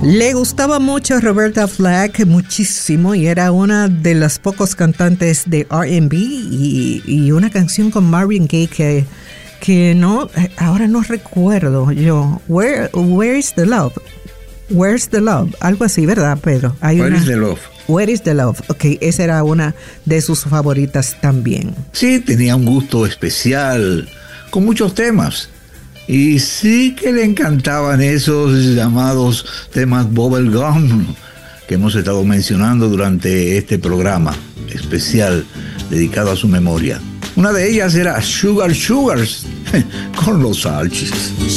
Le gustaba mucho Roberta Flack, muchísimo, y era una de las pocos cantantes de R&B y una canción con Marvin Gaye que no, ahora no recuerdo yo. Where's the Love? Where's the Love? Algo así, ¿verdad, Pedro? Where is the Love? Where is the Love? Ok, esa era una de sus favoritas también. Sí, tenía un gusto especial con muchos temas. Y sí que le encantaban esos llamados temas bubblegum que hemos estado mencionando durante este programa especial dedicado a su memoria. Una de ellas era Sugar Sugars con los Archies.